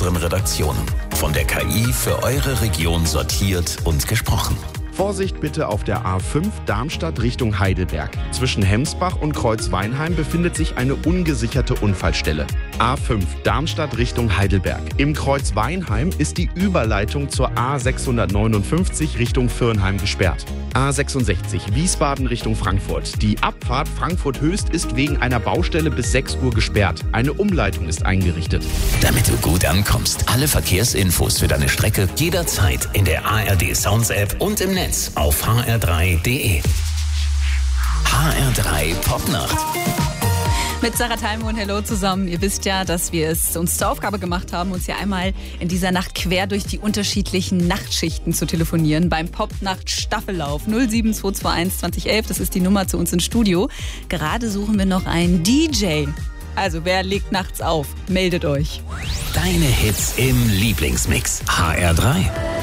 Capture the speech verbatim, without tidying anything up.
unseren Redaktionen. Von der K I für eure Region sortiert und gesprochen. Vorsicht bitte auf der A fünf Darmstadt Richtung Heidelberg. Zwischen Hemsbach und Kreuzweinheim befindet sich eine ungesicherte Unfallstelle. A fünf Darmstadt Richtung Heidelberg. Im Kreuzweinheim ist die Überleitung zur A sechshundertneunundfünfzig Richtung Viernheim gesperrt. A sechsundsechzig Wiesbaden Richtung Frankfurt. Die Abfahrt Frankfurt-Höchst ist wegen einer Baustelle bis sechs Uhr gesperrt. Eine Umleitung ist eingerichtet. Damit du gut ankommst, alle Verkehrsinfos für deine Strecke jederzeit in der A R D Sounds App und im Netz auf h r drei punkt d e. H R drei Popnacht. Mit Sarah Thalmo und Hello zusammen. Ihr wisst ja, dass wir es uns zur Aufgabe gemacht haben, uns hier einmal in dieser Nacht quer durch die unterschiedlichen Nachtschichten zu telefonieren. Beim Popnacht-Staffellauf null sieben zwei zwei eins zwanzig elf, das ist die Nummer zu uns ins Studio. Gerade suchen wir noch einen D J. Also wer legt nachts auf? Meldet euch. Deine Hits im Lieblingsmix. H R drei.